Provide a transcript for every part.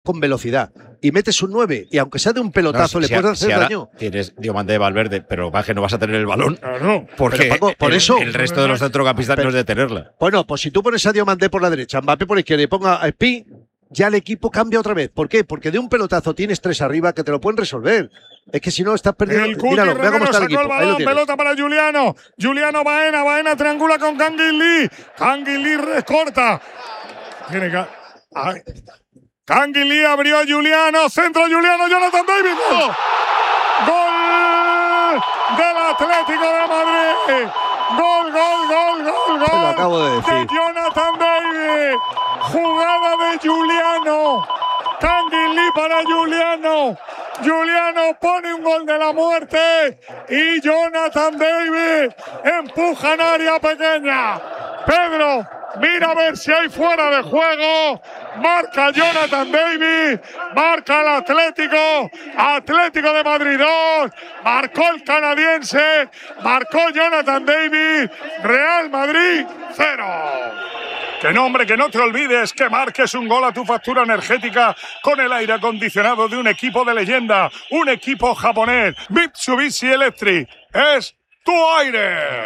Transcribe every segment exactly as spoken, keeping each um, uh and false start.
con velocidad y metes un nueve y aunque sea de un pelotazo no, si, le puedes si hacer daño. Tienes Diomande de Valverde, pero va que no vas a tener el balón. Claro, porque Paco, por el, eso el resto de los centrocampistas pero, no es de tenerla. Bueno, pues si tú pones a Diomande por la derecha, Mbappé por la izquierda y ponga a Spi, ya el equipo cambia otra vez. ¿Por qué? Porque de un pelotazo tienes tres arriba que te lo pueden resolver. Es que si no estás perdiendo. El Míralo, vea cómo está el equipo. El balón, pelota para Giuliano. Giuliano Baena, Baena triangula con Kangin Lee. Kangin Lee recorta. Tiene que. Ay. Kangin Lee abrió a Giuliano. Centro Giuliano. Jonathan David. ¡Gol! ¡Gol del Atlético de Madrid! ¡Gol, gol, gol, gol, gol! Te lo acabo de decir. De Jonathan David. Jugada de Giuliano. Kangin Lee para Giuliano. Giuliano pone un gol de la muerte y Jonathan David empuja en área pequeña. Pedro, mira a ver si hay fuera de juego. Marca Jonathan David, marca el Atlético, Atlético de Madrid dos, marcó el canadiense, marcó Jonathan David, Real Madrid cero. Que no, hombre, que no te olvides que marques un gol a tu factura energética con el aire acondicionado de un equipo de leyenda, un equipo japonés, Mitsubishi Electric. Es tu aire.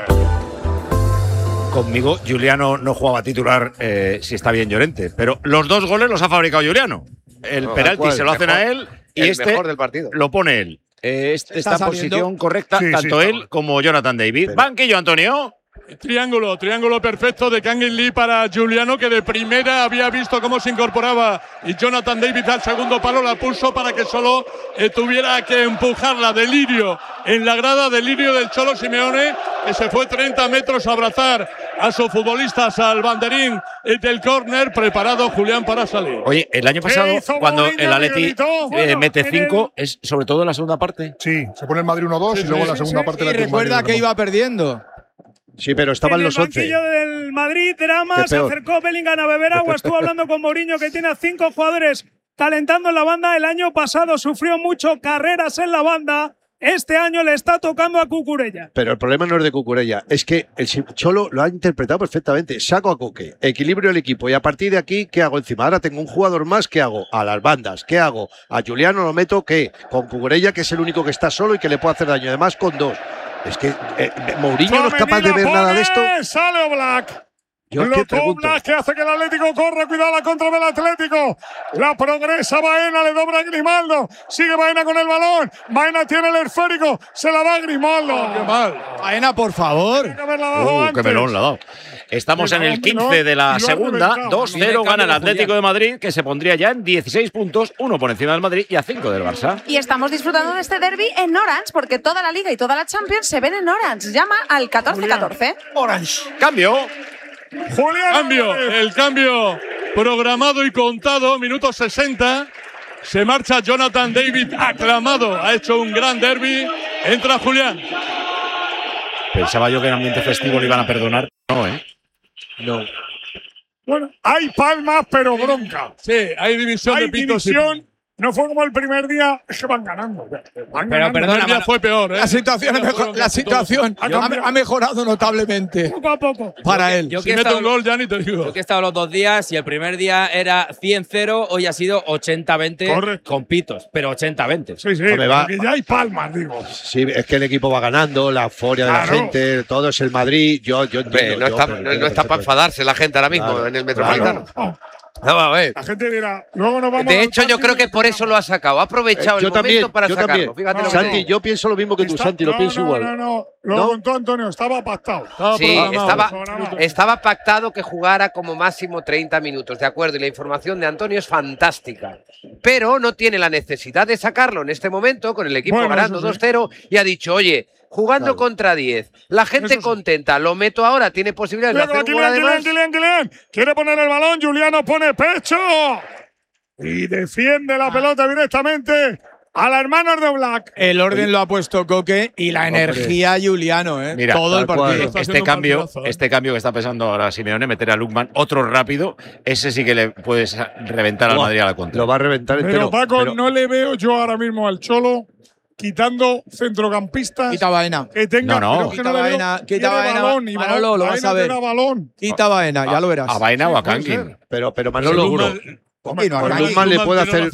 Conmigo, Giuliano no jugaba titular eh, si está bien Llorente, pero los dos goles los ha fabricado Giuliano. El no, penalti cual, se lo hacen mejor, a él y este mejor del partido. Lo pone él. Eh, este está en posición correcta, sí, tanto sí, él no. como Jonathan David. Pero, banquillo, Antonio. Triángulo, triángulo perfecto de Kangin Lee para Giuliano, que de primera había visto cómo se incorporaba y Jonathan David al segundo palo la puso para que solo eh, tuviera que empujarla. Delirio en la grada, delirio del Cholo Simeone, que se fue treinta metros a abrazar a sus futbolistas al banderín eh, del córner, preparado Julián para salir. Oye, el año pasado, cuando el Atleti eh, mete cinco, es sobre todo en la segunda parte. Sí, se pone el Madrid uno dos sí, y luego sí, en la segunda sí, parte… Y la recuerda que iba perdiendo. Sí, pero estaban los once. En el banquillo del Madrid, drama, se acercó Bellingham a beber agua, estuvo hablando con Mourinho, que tiene a cinco jugadores calentando en la banda. El año pasado sufrió mucho carreras en la banda. Este año le está tocando a Cucurella. Pero el problema no es de Cucurella, es que el Cholo lo ha interpretado perfectamente. Saco a Coque, equilibrio el equipo y a partir de aquí, ¿qué hago encima? Ahora tengo un jugador más, ¿qué hago? A las bandas, ¿qué hago? A Giuliano lo meto, ¿qué? Con Cucurella, que es el único que está solo y que le puede hacer daño. Además, con dos. Es que eh, Mourinho no es capaz de ver nada de esto. Sale Oblak. Yo Lo Oblak que hace que el Atlético corra. Cuidado la contra del Atlético. La progresa Baena, le dobra a Grimaldo. Sigue Baena con el balón. Baena tiene el esférico. Se la da a Grimaldo. Oh, qué mal. Baena, por favor. Uh, qué melón la ha dado. Estamos en el quince de la segunda. dos cero gana el Atlético de Madrid, que se pondría ya en dieciséis puntos, uno por encima del Madrid y a cinco del Barça. Y estamos disfrutando de este derbi en Orange, porque toda la Liga y toda la Champions se ven en Orange. Llama al catorce catorce. Orange. Cambio. Julián. Cambio. El cambio programado y contado. Minuto sesenta. Se marcha Jonathan David, aclamado. Ha hecho un gran derbi. Entra Julián. Pensaba yo que en ambiente festivo le iban a perdonar. No, ¿eh? No. Bueno, hay palmas, pero bronca. Sí, hay división hay de pitos. División, y… No fue como el primer día, es que van ganando. Van pero ganando. perdona, el día fue peor, ¿eh? La situación, mejor, la situación ha, ha mejorado notablemente. Poco a poco. Para yo, él. Yo si mete un gol, ya ni te digo. Yo que he estado los dos días y el primer día era cien cero, hoy ha sido ochenta veinte con pitos, pero ochenta veinte. Sí, sí, va, ya hay palmas, digo. Sí, es que el equipo va ganando, la euforia claro. de la gente, todo es el Madrid. Yo, yo entiendo, Hombre, no, yo, está, no, no está para enfadarse la gente ahora mismo claro, en el Metropolitano. Claro. No, a ver. La gente dirá, luego nos vamos. De hecho, yo creo que por eso lo ha sacado. Ha aprovechado eh, el momento también, para yo sacarlo. También. Fíjate no, lo Santi, que yo pienso lo mismo que tú, está, Santi, lo no, pienso no, igual. No, no, lo ¿No? contó Antonio, estaba pactado. Estaba sí, estaba, estaba pactado que jugara como máximo treinta minutos, de acuerdo, y la información de Antonio es fantástica. Pero no tiene la necesidad de sacarlo en este momento, con el equipo bueno, ganando sí. dos cero, y ha dicho, oye, jugando claro. contra diez, la gente contenta, lo meto ahora, tiene posibilidades Luego, de hacer un Kylian, gol además. Kylian, Kylian, Kylian, quiere poner el balón, Giuliano pone pecho y defiende la pelota directamente a la hermana de Oblak. El orden lo ha puesto Coque y la energía Hombre. Giuliano, ¿eh? Mira, todo el partido. Este cambio, este cambio que está pensando ahora Simeone, meter a Lukman, otro rápido, ese sí que le puedes reventar al Madrid a la contra. Lo va a reventar pero, entero. Paco, pero no le veo yo ahora mismo al Cholo quitando centrocampistas. Quita Baena. Que tenga, no, no. Que quita no Baena. Quita Baena. Balón, y Manolo, lo vas a ver. Balón. Quita Baena, ya lo verás. ¿A Baena sí, o a Kangin? Pero, pero Manolo, juro. Guzmán le puede hacer